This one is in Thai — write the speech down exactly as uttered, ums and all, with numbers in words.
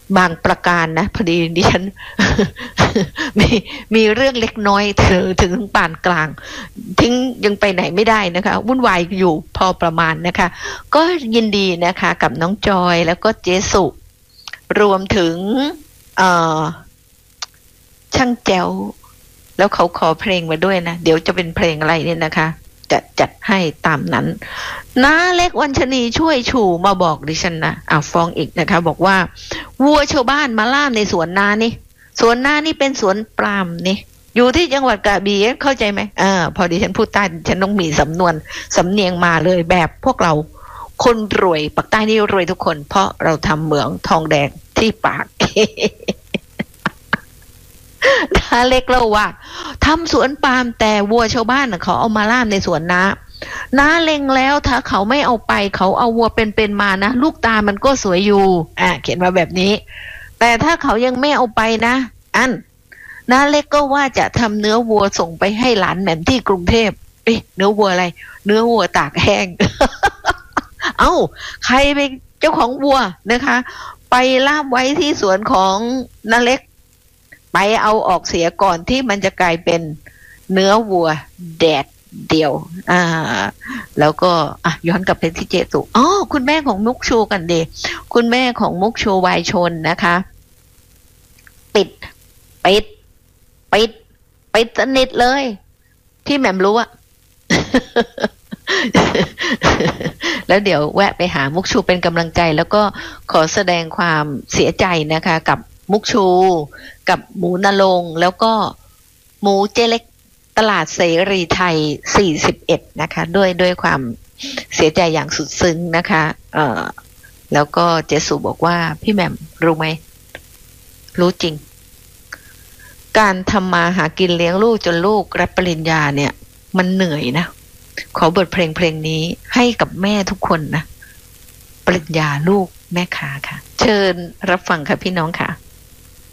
บางประการนะพอดีดิฉัน มีมีเรื่องเล็กน้อยถึงถึงปานกลางทิ้งยังไปไหนไม่ได้นะคะวุ่นวายอยู่พอประมาณนะคะก็ยินดีนะคะกับน้องจอยแล้วก็เจสุรวมถึงเอ่อช่างแจ๋วแล้วเขาขอเพลงมาด้วยนะเดี๋ยวจะเป็นเพลงอะไรเนี่ยนะคะจะจัดให้ตามนั้นน้าเล็กวัญชนีช่วยชูมาบอกดิฉันนะอ่ะฟ้องอีกนะคะบอกว่าวัวชาวบ้านมาล่ามในสวนนานี่สวนนานี่เป็นสวนปาล์มนี่อยู่ที่จังหวัดกระบี่เข้าใจไหมอ่าพอดิฉันพูดใต้ฉันต้องมีสำนวนสำเนียงมาเลยแบบพวกเราคนรวยปากใต้นี่รวยทุกคนเพราะเราทำเหมืองทองแดงที่ปาก น้าเล็กเล่าว่าทำสวนปาล์มแต่วัวชาวบ้านเขาเอามาล่ามในสวนนาน้าเล็งแล้วถ้าเขาไม่เอาไปเขาเอาวัวเป็นๆมานะลูกตามันก็สวยอยู่อ่ะเขียนมาแบบนี้แต่ถ้าเขายังไม่เอาไปนะอันน้าเล็กก็ว่าจะทำเนื้อวัวส่งไปให้หลานแหม่มที่กรุงเทพเอ๊ะเนื้อวัวอะไรเนื้อวัวตากแห้ง เอ้าใครเป็นเจ้าของวัวนะคะไปล่ามไว้ที่สวนของน้าเล็กไปเอาออกเสียก่อนที่มันจะกลายเป็นเนื้อวัวแดดเดียวอ่าแล้วก็อ่ะย้อนกลับไปที่เจสุอ๋อคุณแม่ของมุกชูกันเดคุณแม่ของมุกชูวายชนนะคะปิดปิดปิดปิดสนิทเลยที่แหม่มรู้อะ แล้วเดี๋ยวแวะไปหามุกชูเป็นกำลังใจแล้วก็ขอแสดงความเสียใจนะคะกับมุกชูกับหมูนรงค์แล้วก็หมูเจเล็กตลาดเสรีไทยสี่สิบเอ็ดนะคะด้วยด้วยความเสียใจอย่างสุดซึ้งนะคะเอ่อแล้วก็เจสุบอกว่าพี่แหม่มรู้ไหมรู้จริงการทำมาหากินเลี้ยงลูกจนลูกรับปริญญาเนี่ยมันเหนื่อยนะขอบทเพลงเพลงนี้ให้กับแม่ทุกคนนะปริญญาลูกแม่ค้าค่ะเชิญรับฟังค่ะพี่น้องค่ะ